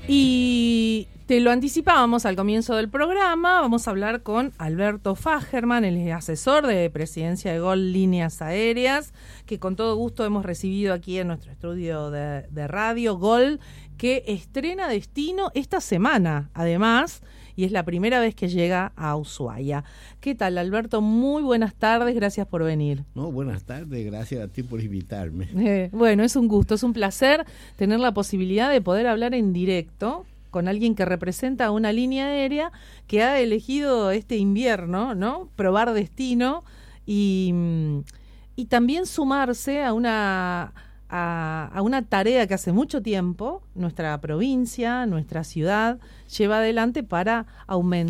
Y te lo anticipábamos al comienzo del programa, vamos a hablar con Alberto Fagerman, el asesor de Presidencia de GOL Líneas Aéreas, que con todo gusto hemos recibido aquí en nuestro estudio de radio, GOL, que estrena destino esta semana, además, y es la primera vez que llega a Ushuaia. ¿Qué tal, Alberto? Muy buenas tardes, gracias por venir. No, buenas tardes, gracias a ti por invitarme. Bueno, es un gusto, es un placer tener la posibilidad de poder hablar en directo con alguien que representa una línea aérea que ha elegido este invierno, ¿no? Probar destino y también sumarse a una tarea que hace mucho tiempo nuestra provincia, nuestra ciudad lleva adelante para aumentar